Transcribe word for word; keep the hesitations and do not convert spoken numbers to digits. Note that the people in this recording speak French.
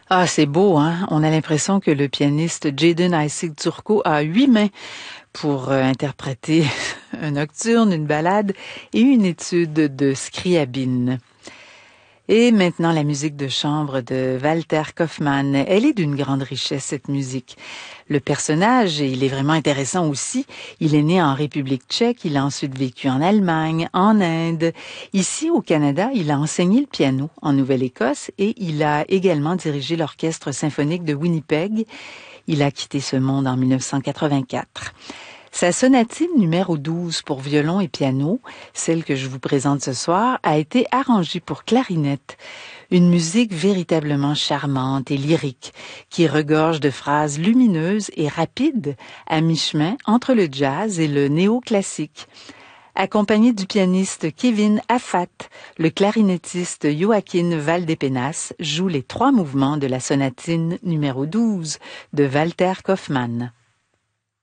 Ah, c'est beau, hein? On a l'impression que le pianiste Jaden Isaac Turco a huit mains pour euh, interpréter un nocturne, une ballade et une étude de Scriabine. Et maintenant, la musique de chambre de Walter Kaufmann. Elle est d'une grande richesse, cette musique. Le personnage, il est vraiment intéressant aussi. Il est né en République tchèque, il a ensuite vécu en Allemagne, en Inde. Ici, au Canada, il a enseigné le piano en Nouvelle-Écosse et il a également dirigé l'Orchestre symphonique de Winnipeg. Il a quitté ce monde en mille neuf cent quatre-vingt-quatre. Sa sonatine numéro douze pour violon et piano, celle que je vous présente ce soir, a été arrangée pour clarinette. Une musique véritablement charmante et lyrique, qui regorge de phrases lumineuses et rapides, à mi-chemin entre le jazz et le néoclassique. Accompagné du pianiste Kevin Affat, le clarinettiste Joaquin Valdepenas joue les trois mouvements de la sonatine numéro douze de Walter Kaufmann.